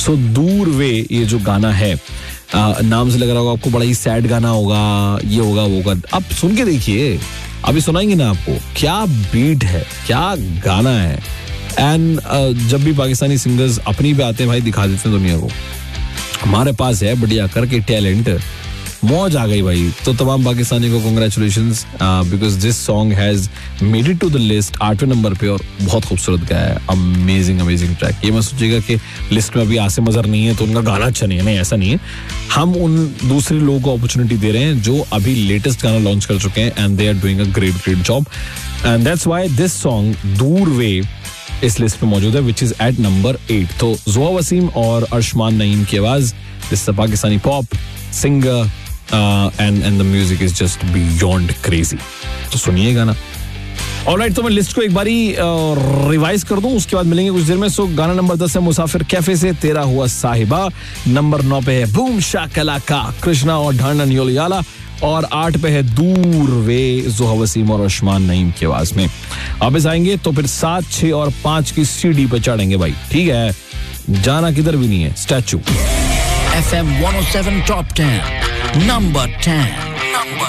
सो दूर वे ये जो गाना है, नाम से लग रहा होगा आपको बड़ा ही सैड गाना होगा, ये होगा वो होगा. आप सुन के देखिए, अभी सुनाएंगे ना आपको. क्या बीट है, क्या गाना है. एंड जब भी पाकिस्तानी सिंगर्स अपनी पे आते हैं भाई, दिखा देते हैं दुनिया को हमारे पास है बढ़िया करके टैलेंट. मौज आ गई भाई. तो तमाम पाकिस्तानी को congratulations, because this song has made it to the list 8वें number पे, और बहुत खूबसूरत गाया है. Amazing track. ये मत सोचिएगा कि लिस्ट में अभी आसिम अजहर नहीं है तो उनका गाना अच्छा नहीं है, नहीं ऐसा नहीं है. हम उन दूसरे लोगों को अपॉर्चुनिटी दे रहे हैं जो अभी लेटेस्ट गाना लॉन्च कर चुके हैं, and they are doing a great job. And that's why this song दूर वे इस लिस्ट में मौजूद है, विच इज एट नंबर 8. तो ज़ोया वसीम और अरशमान नईम की आवाज, this is Pakistani pop singer and the music is just beyond crazy. तो सुनिए गाना. ऑलराइट, तो मैं लिस्ट को एक बारी रिवाइज कर दूं, उसके बाद मिलेंगे कुछ देर में. सो गाना नंबर 10 है मुसाफिर कैफे से तेरा हुआ साहिबा. नंबर 9 पे है बूम शाकलाका कृष्णा और ढांडन योलियाला. और 8 पे है दूर वे ज़ोया वसीम और अरशमान नईम की आवाज में. वापस आएंगे तो फिर 7, 6 और 5 की सीडी पे चढ़ेंगे भाई. ठीक है, जाना किधर भी नहीं है. Statue FM 107 Top 10 Number 10.